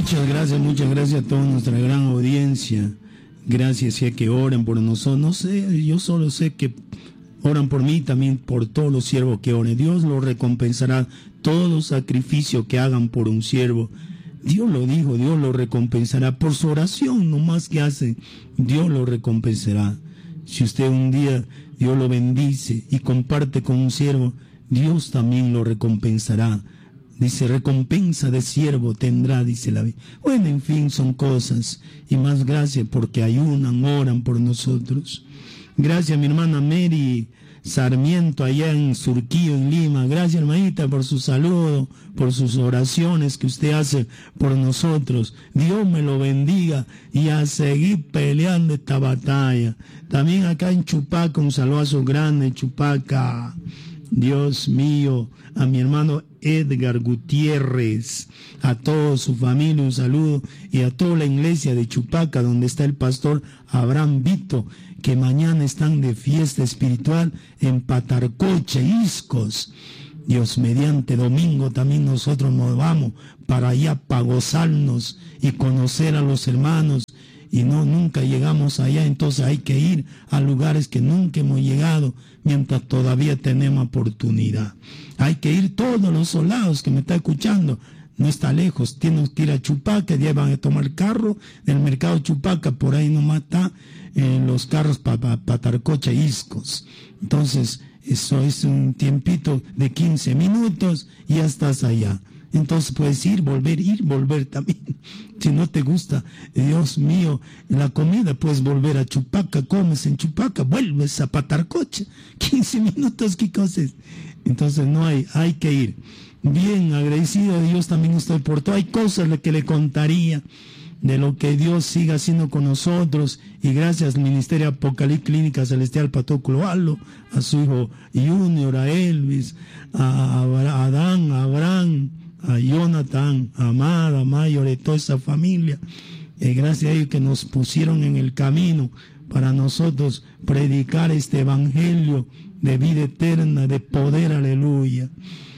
Muchas gracias a toda nuestra gran audiencia. Gracias a que oren por nosotros. No sé, yo solo sé que oran por mí, también por todos los siervos que oren. Dios lo recompensará todo sacrificio que hagan por un siervo. Dios lo dijo, Dios lo recompensará por su oración, no más que hacen. Dios lo recompensará. Si usted un día Dios lo bendice y comparte con un siervo, Dios también lo recompensará. Dice, recompensa de siervo tendrá, dice la Biblia. Bueno, en fin, son cosas. Y más gracias porque ayunan, oran por nosotros. Gracias, mi hermana Mary Sarmiento, allá en Surquillo, en Lima. Gracias, hermanita, por su saludo, por sus oraciones que usted hace por nosotros. Dios me lo bendiga y a seguir peleando esta batalla. También acá en Chupaca, un saludazo grande, Chupaca. Dios mío, a mi hermano Edgar Gutiérrez, a toda su familia un saludo y a toda la iglesia de Chupaca donde está el pastor Abraham Vito, que mañana están de fiesta espiritual en Patarcoche, Iscos. Dios mediante, domingo también nosotros nos vamos para allá para gozarnos y conocer a los hermanos. Y no, nunca llegamos allá, entonces hay que ir a lugares que nunca hemos llegado mientras todavía tenemos oportunidad. Hay que ir todos los soldados que me están escuchando, no está lejos, tienen que ir a Chupaca, ya van a tomar carro del mercado Chupaca, por ahí nomás está los carros para Patarcocha, Iscos. Entonces, eso es un tiempito de 15 minutos y ya estás allá. Entonces puedes ir, volver también. Si no te gusta, Dios mío, la comida, puedes volver a Chupaca, comes en Chupaca, vuelves a Patarcoche. 15 minutos, ¿qué cosas? Entonces no hay que ir. Bien, agradecido a Dios también estoy por todo. Hay cosas que le contaría de lo que Dios siga haciendo con nosotros. Y gracias al Ministerio Apocalipsis Clínica Celestial Pato Cloalo, a su hijo Junior, a Elvis, a Adán, a Abraham, a Jonathan, a Amada, a Mayor, y toda esa familia. Gracias a ellos que nos pusieron en el camino para nosotros predicar este evangelio de vida eterna, de poder, aleluya.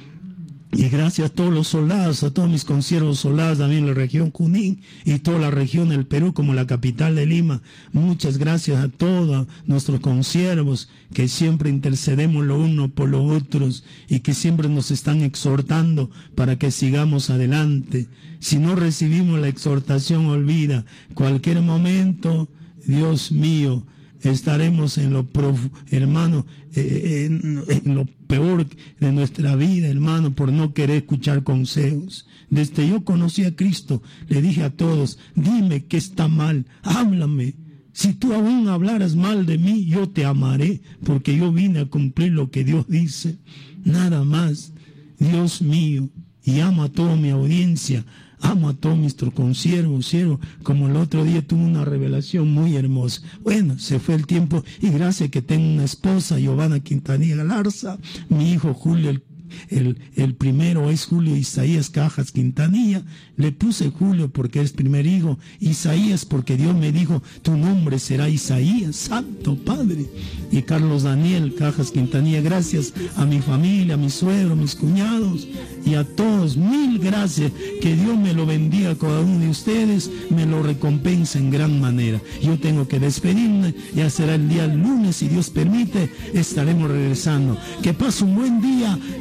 Y gracias a todos los soldados, a todos mis consiervos soldados, también en la región Junín y toda la región del Perú, como la capital de Lima. Muchas gracias a todos nuestros consiervos que siempre intercedemos los unos por los otros y que siempre nos están exhortando para que sigamos adelante. Si no recibimos la exhortación, olvida, cualquier momento, Dios mío, estaremos en lo hermano, en lo peor de nuestra vida, hermano, por no querer escuchar consejos. Desde yo conocí a Cristo, le dije a todos, dime qué está mal, háblame. Si tú aún hablaras mal de mí, yo te amaré, porque yo vine a cumplir lo que Dios dice. Nada más, Dios mío, y amo a toda mi audiencia, amo a todos nuestros consiervos, como el otro día tuve una revelación muy hermosa. Bueno, se fue el tiempo y gracias que tengo una esposa, Giovanna Quintanilla Galarza, mi hijo Julio, el primero es Julio Isaías Cajas Quintanilla. Le puse Julio porque es primer hijo, Isaías porque Dios me dijo, tu nombre será Isaías, Santo Padre. Y Carlos Daniel Cajas Quintanilla, gracias a mi familia, a mi suegro, a mis cuñados y a todos, mil gracias. Que Dios me lo bendiga a cada uno de ustedes, me lo recompensa en gran manera. Yo tengo que despedirme, ya será el día lunes, si Dios permite, estaremos regresando. Que pase un buen día.